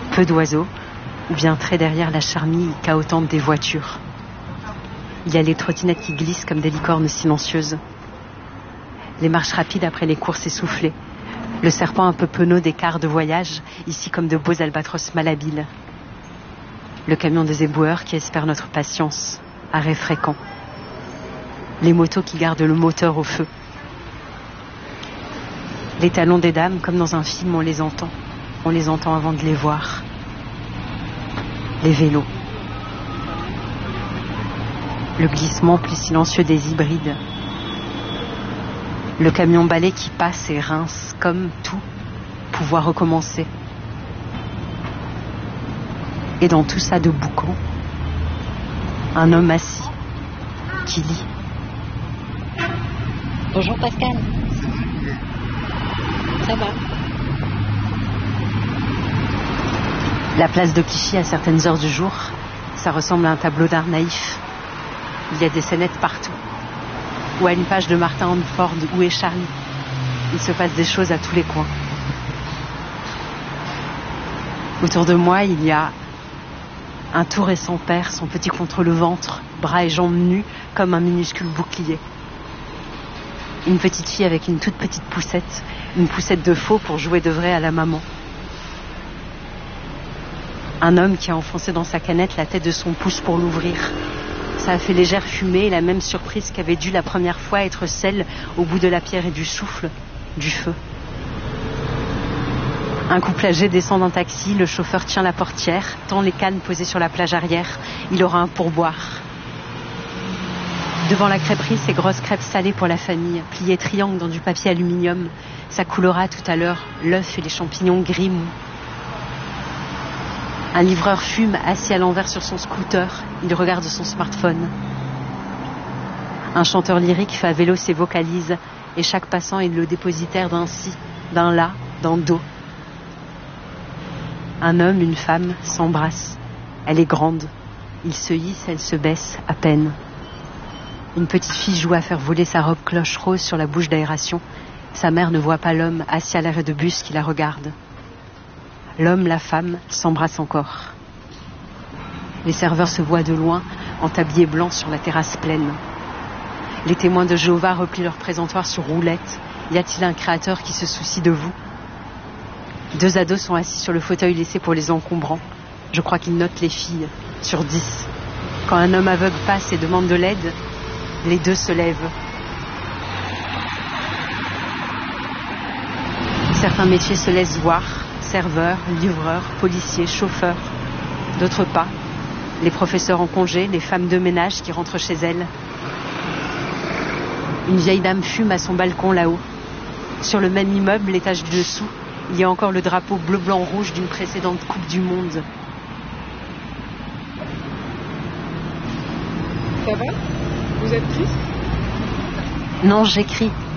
Peu d'oiseaux, ou bien très derrière la charmille cahotante des voitures. Il y a les trottinettes qui glissent comme des licornes silencieuses. Les marches rapides après les courses essoufflées. Le serpent un peu penaud des cars de voyage, ici comme de beaux albatros malhabiles. Le camion des éboueurs qui espère notre patience, arrêt fréquent. Les motos qui gardent le moteur au feu. Les talons des dames, comme dans un film, on les entend. On les entend avant de les voir. Les vélos. Le glissement plus silencieux des hybrides. Le camion balai qui passe et rince, comme tout, pouvoir recommencer. Et dans tout ça de boucan, un homme assis, qui lit. Bonjour Pascal. Ça va? La place de Clichy à certaines heures du jour, ça ressemble à un tableau d'art naïf. Il y a des scénettes partout. Ou à une page de Martin Handford, Où est Charlie? Il se passe des choses à tous les coins. Autour de moi, il y a un tout récent père, son petit contre le ventre, bras et jambes nus comme un minuscule bouclier. Une petite fille avec une toute petite poussette, une poussette de faux pour jouer de vrai à la maman. Un homme qui a enfoncé dans sa canette la tête de son pouce pour l'ouvrir. Ça a fait légère fumée et la même surprise qu'avait dû la première fois être celle au bout de la pierre et du souffle, du feu. Un couple âgé descend d'un taxi, le chauffeur tient la portière, tend les cannes posées sur la plage arrière. Il aura un pourboire. Devant la crêperie, ces grosses crêpes salées pour la famille, pliées triangle dans du papier aluminium. Ça coulera tout à l'heure l'œuf et les champignons gris mous. Un livreur fume, assis à l'envers sur son scooter. Il regarde son smartphone. Un chanteur lyrique fait à vélo ses vocalises et chaque passant est le dépositaire d'un si, d'un là, d'un do. Un homme, une femme s'embrassent. Elle est grande. Ils se hissent, elle se baisse à peine. Une petite fille joue à faire voler sa robe cloche rose sur la bouche d'aération. Sa mère ne voit pas l'homme assis à l'arrêt de bus qui la regarde. L'homme, la femme s'embrassent encore. Les serveurs se voient de loin, en tablier blanc sur la terrasse pleine. Les témoins de Jéhovah replient leur présentoir sur roulette. Y a-t-il un créateur qui se soucie de vous? 2 ados sont assis sur le fauteuil laissé pour les encombrants. Je crois qu'ils notent les filles, sur 10. Quand un homme aveugle passe et demande de l'aide, les 2 se lèvent. Certains métiers se laissent voir. Serveurs, livreurs, policiers, chauffeurs. D'autres pas. Les professeurs en congé, les femmes de ménage qui rentrent chez elles. Une vieille dame fume à son balcon là-haut. Sur le même immeuble, l'étage du dessous, il y a encore le drapeau bleu-blanc-rouge d'une précédente Coupe du Monde. Ça va? Vous êtes triste? Non, j'écris.